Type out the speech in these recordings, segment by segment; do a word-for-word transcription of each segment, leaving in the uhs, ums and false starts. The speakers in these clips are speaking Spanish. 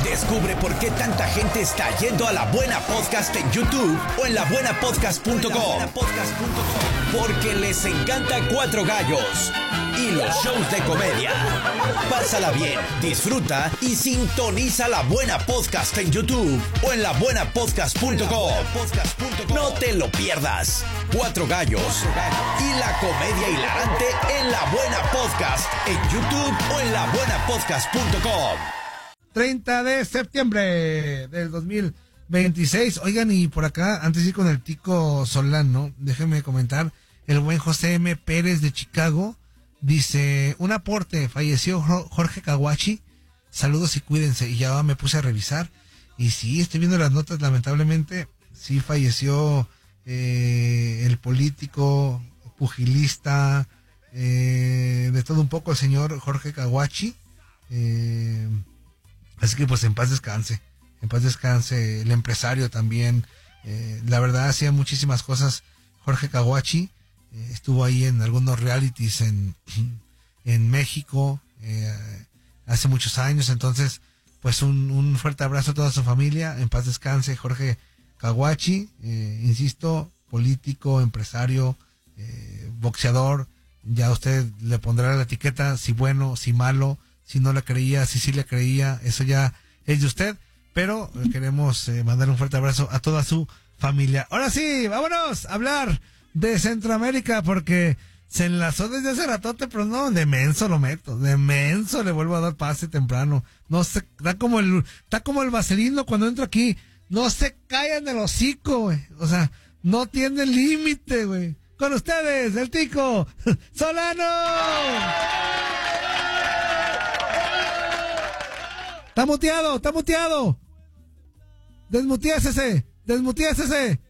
Descubre por qué tanta gente está yendo a La Buena Podcast en YouTube o en la buena podcast punto com. Porque les encanta Cuatro Gallos y los shows de comedia. Pásala bien, disfruta y sintoniza La Buena Podcast en YouTube o en la buena podcast punto com. No te lo pierdas. Cuatro Gallos y la comedia hilarante en La Buena Podcast en YouTube o en la buena podcast punto com. treinta de septiembre del dos mil veintiséis. Oigan, y por acá, antes de ir con el Tico Solano, déjenme comentar, el buen José M. Pérez de Chicago dice, un aporte, falleció Jorge Kawachi, saludos y cuídense. Y ya me puse a revisar, y sí, estoy viendo las notas, lamentablemente, sí falleció eh, el político, pugilista, eh, de todo un poco, el señor Jorge Kawachi, eh... Así que pues en paz descanse, en paz descanse el empresario también. Eh, la verdad hacía muchísimas cosas Jorge Kawachi, eh, estuvo ahí en algunos realities en, en México eh, hace muchos años, entonces pues un, un fuerte abrazo a toda su familia, en paz descanse Jorge Kawachi, eh, insisto, político, empresario, eh, boxeador, ya usted le pondrá la etiqueta si bueno, si malo, si no le creía, si sí le creía, eso ya es de usted, pero queremos eh, mandar un fuerte abrazo a toda su familia. Ahora sí, vámonos a hablar de Centroamérica, porque se enlazó desde hace ratote, pero no, de menso lo meto, de menso le vuelvo a dar pase temprano, no se, está como el, está como el vaselino cuando entro aquí, no se callan del hocico, güey, o sea, no tiene límite, güey. Con ustedes, el Tico Solano. Está muteado, está muteado. Desmuteásese, desmuteásese.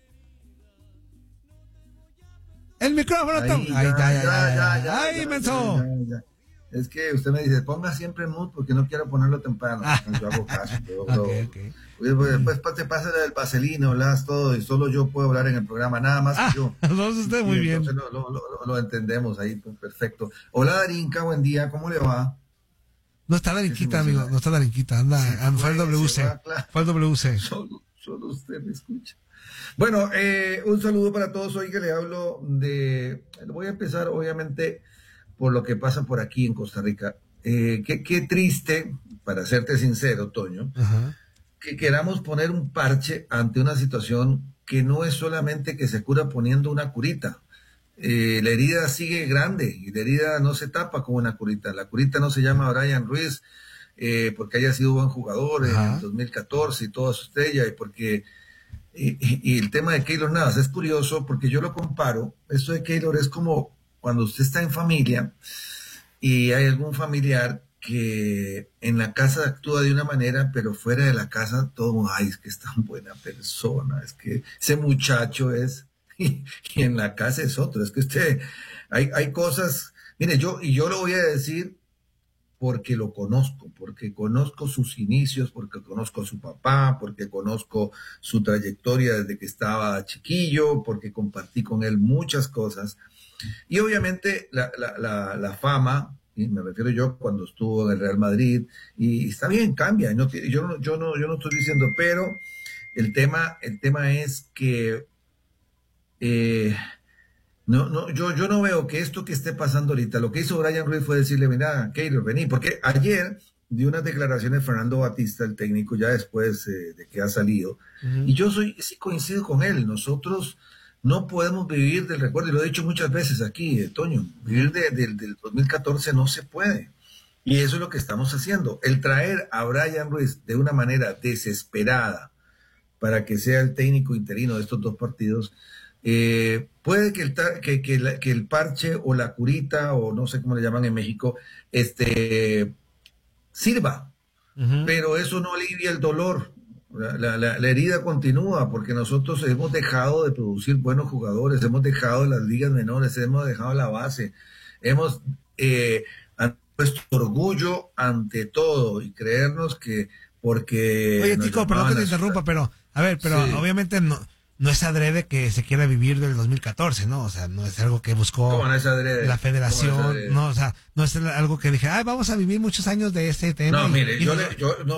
El micrófono está... Ahí, ya, ya, ya, ya, ya, ya, Ay, ya, menso. ya, ya, ya. Es que usted me dice, ponga siempre mute porque no quiero ponerlo temprano. Ah. Yo hago caso. Yo, Okay, yo- okay. Después te pasa el vaselino, hablas todo y solo yo puedo hablar en el programa, nada más Ah, que yo. no, usted muy Y bien. entonces Lo, lo, lo, lo entendemos ahí, pues, perfecto. Hola Darinka, buen día, ¿cómo le va? No está Darinquita, Sí, amigo, no está Darinquita, anda, Sí, anda, fue el fue, W se C, va, claro. fue el W C. Solo, solo usted me escucha. Bueno, eh, un saludo para todos. Hoy que le hablo de... Voy a empezar, obviamente, por lo que pasa por aquí en Costa Rica. Eh, qué, qué triste, para serte sincero, Toño, Ajá. que queramos poner un parche ante una situación que no es solamente que se cura poniendo una curita. Eh, la herida sigue grande y la herida no se tapa con una curita. La curita no se llama Brian Ruiz eh, porque haya sido buen jugador en Ajá. el dos mil catorce y toda su estrella y porque y, y- y el tema de Keylor Navas es curioso porque yo lo comparo. Esto de Keylor es como cuando usted está en familia y hay algún familiar que en la casa actúa de una manera, pero fuera de la casa todo, ay, es que es tan buena persona, es que ese muchacho es, y, y en la casa es otro, es que usted, hay, hay cosas, mire, yo, y yo lo voy a decir porque lo conozco, porque conozco sus inicios, porque conozco a su papá, porque conozco su trayectoria desde que estaba chiquillo, porque compartí con él muchas cosas. Y obviamente la, la, la, la fama, y me refiero yo cuando estuvo en el Real Madrid, y está bien, cambia, no, tiene- yo, no, yo, no, yo no estoy diciendo, pero el tema, el tema es que eh, no, no, yo, yo no veo que esto que esté pasando ahorita, lo que hizo Brian Ruiz fue decirle, mira, Keylor, vení, porque ayer dio unas declaraciones Fernando Batista, el técnico, ya después eh, de que ha salido, Ujú. y yo soy, sí coincido con él, nosotros no podemos vivir del recuerdo, y lo he dicho muchas veces aquí, eh, Toño, vivir de- del del dos mil catorce no se puede. Y eso es lo que estamos haciendo. El traer a Brian Ruiz de una manera desesperada para que sea el técnico interino de estos dos partidos, eh, puede que el, ta- que, que la- que el parche o la curita, o no sé cómo le llaman en México, este, sirva, Ujú. pero eso no alivia el dolor. La, la- la- la herida continúa porque nosotros hemos dejado de producir buenos jugadores, hemos dejado las ligas menores, hemos dejado la base, hemos eh, han puesto orgullo ante todo y creernos que porque... Oye, nos Tico, perdón que llamaban te las- interrumpa, pero, a ver, pero Sí. obviamente no, no es adrede que se quiera vivir del dos mil catorce, ¿no? O sea, no es algo que buscó ¿Cómo no es adrede? la ¿Cómo no es federación, adrede? no, o sea, no es algo que dije, ay, vamos a vivir muchos años de este tema. No, y- mire, y yo, nos- le, yo no,